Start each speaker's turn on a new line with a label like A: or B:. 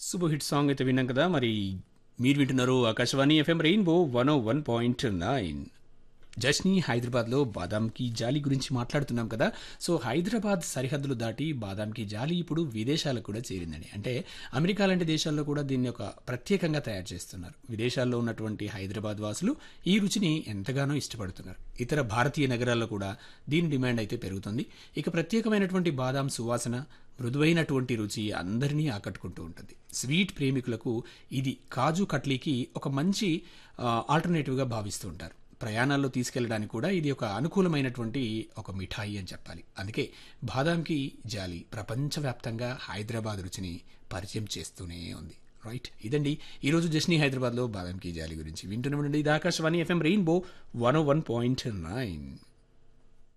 A: Super hit song అయితే విన్నాం కదా. మరి మీరు వింటున్నారు ఆకాశవాణి ఎఫ్ఎం రెయిన్బో 101.9. జస్ని హైదరాబాద్లో బాదాం కీ జాలి గురించి మాట్లాడుతున్నాం కదా. సో హైదరాబాద్ సరిహద్దులు దాటి బాదాం కీ జాలి ఇప్పుడు విదేశాలకు కూడా చేరిందండి. అంటే అమెరికా లాంటి దేశాల్లో కూడా దీన్ని ఒక ప్రత్యేకంగా తయారు చేస్తున్నారు. విదేశాల్లో ఉన్నటువంటి హైదరాబాద్ వాసులు ఈ రుచిని ఎంతగానో ఇష్టపడుతున్నారు. ఇతర భారతీయ నగరాల్లో కూడా దీని డిమాండ్ అయితే పెరుగుతుంది. ఇక ప్రత్యేకమైనటువంటి బాదాం సువాసన, మృదువైనటువంటి రుచి అందరినీ ఆకట్టుకుంటూ ఉంటుంది. స్వీట్ ప్రేమికులకు ఇది కాజు కట్లీకి ఒక మంచి ఆల్టర్నేటివ్గా భావిస్తూ ఉంటారు. ప్రయాణాల్లో తీసుకెళ్లడానికి కూడా ఇది ఒక అనుకూలమైనటువంటి ఒక మిఠాయి అని చెప్పాలి. అందుకే బాదాంకి జాలి ప్రపంచవ్యాప్తంగా హైదరాబాద్ రుచిని పరిచయం చేస్తూనే ఉంది. రైట్, ఇదండి ఈరోజు జస్ని హైదరాబాద్లో బాదాంకి జాలి గురించి వింటున్నామండి. ఇది ఆకాశవాణి ఎఫ్ఎం రెయిన్బో 101.9.